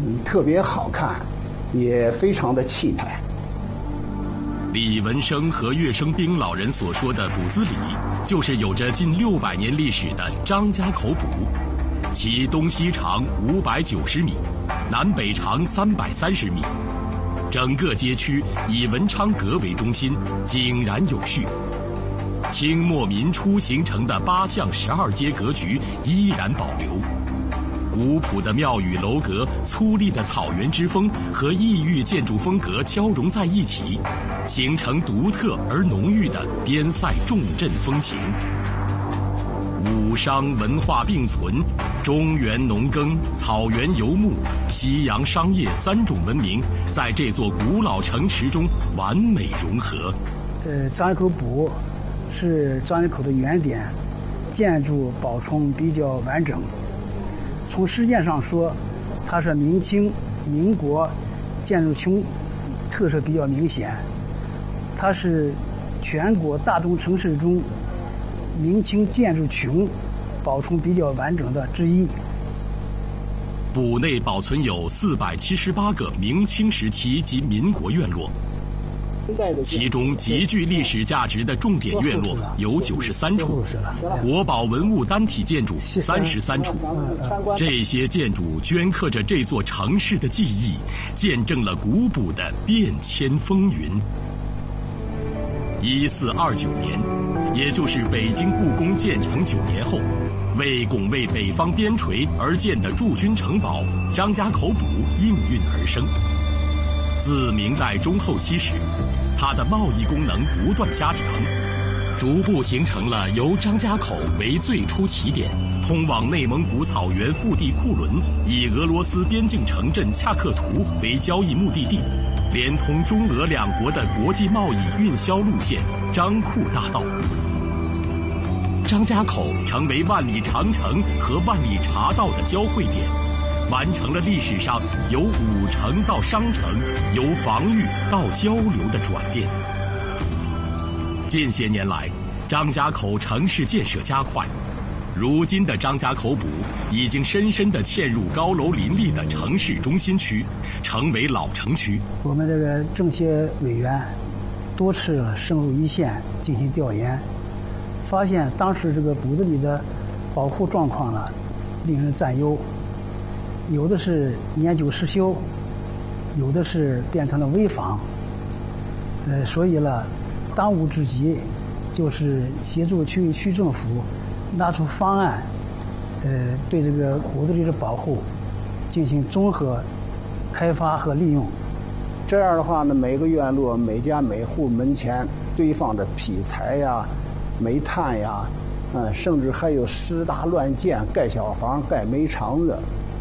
特别好看，也非常的气派。 李文生和岳生兵老人所说的卜子里，就是有着近600年历史的张家口卜，其东西长590米，南北长330米，整个街区以文昌阁为中心，井然有序。清末民初形成的8巷12街格局依然保留。古朴的庙宇楼阁、粗粝的草原之风和异域建筑风格交融在一起，形成独特而浓郁的边塞重镇风情。武商文化并存，中原农耕、草原游牧、西洋商业3种文明在这座古老城池中完美融合。 张家口卜是张家口的原点，建筑保存比较完整。从时间上说，它是明清、民国建筑群特色比较明显，它是全国大中城市中明清建筑群保存比较完整的之一。 卜内保存有478个明清时期及民国院落，其中极具历史价值的重点院落有93处，国宝文物单体建筑33处。这些建筑镌刻着这座城市的记忆，见证了古卜的变迁风云。1429年，也就是北京故宫建成9年后，为拱卫北方边陲而建的驻军城堡张家口卜应运而生。自明代中后期时，它的贸易功能不断加强，逐步形成了由张家口为最初起点，通往内蒙古草原腹地库伦，以俄罗斯边境城镇恰克图为交易目的地，连通中俄两国的国际贸易运销路线张库大道。张家口成为万里长城和万里茶道的交汇点，完成了历史上由武城到商城、由防御到交流的转变。近些年来，张家口城市建设加快，如今的张家口卜已经深深地嵌入高楼林立的城市中心区，成为老城区。 我们这个政协委员多次深入一线进行调研，发现当时这个卜子里的保护状况呢，令人赞忧。有的是年久失修，有的是变成了危房。所以呢，当务之急就是协助区政府拿出方案，对这个卜子里的保护进行综合开发和利用。 这样的话呢，每个院落、每家每户门前堆放着劈柴呀、煤炭呀，甚至还有私搭乱建、盖小房、盖煤厂子。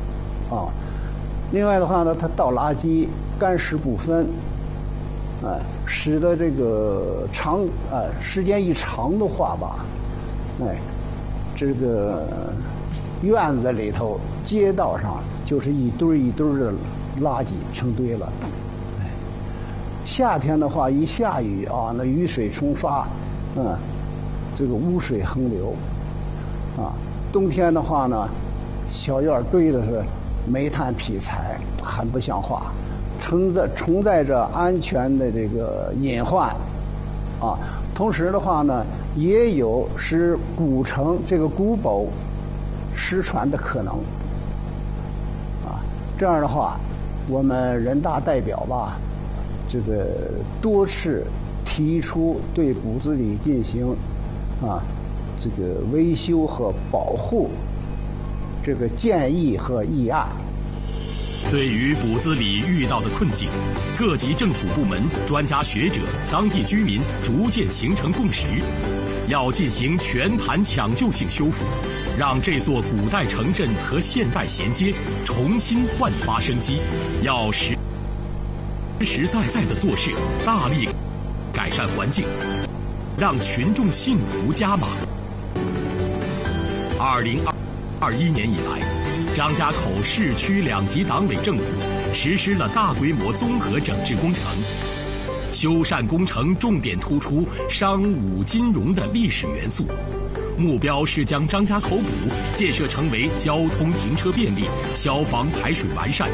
另外的话呢，它倒垃圾干湿不分，使得这个时间一长的话吧，这个院子里头、街道上就是一堆一堆的垃圾成堆了。夏天的话，一下雨那雨水冲刷，这个污水横流，冬天的话呢，小院堆的是煤炭劈柴，很不像话，存在着安全的这个隐患，同时的话呢，也有使古城这个古堡失传的可能，这样的话，我们人大代表吧，这个多次提出对卜子里进行这个维修和保护这个建议和议案。 对于卜子里遇到的困境，各级政府部门、专家学者、当地居民逐渐形成共识，要进行全盘抢救性修复，让这座古代城镇和现代衔接，重新焕发生机。要实在在的做事，大力改善环境，让群众幸福加码。2021年以来，张家口市区2级党委政府实施了大规模综合整治工程，修缮工程重点突出商武金融的历史元素，目标是将张家口卜建设成为交通停车便利、消防排水完善、